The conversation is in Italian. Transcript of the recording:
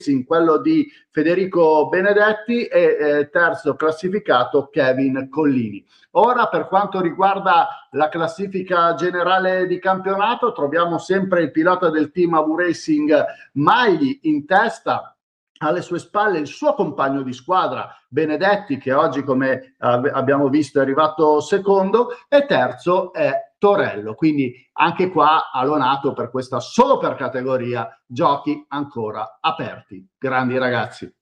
quello di Federico Benedetti e terzo classificato Kevin Collini. Ora, per quanto riguarda la classifica generale di campionato, troviamo sempre il pilota del team AV Racing Magli in testa, alle sue spalle il suo compagno di squadra Benedetti, che oggi, come abbiamo visto, è arrivato secondo, e terzo è Torello. Quindi anche qua Alonato, per questa solo per categoria, giochi ancora aperti. Grandi ragazzi.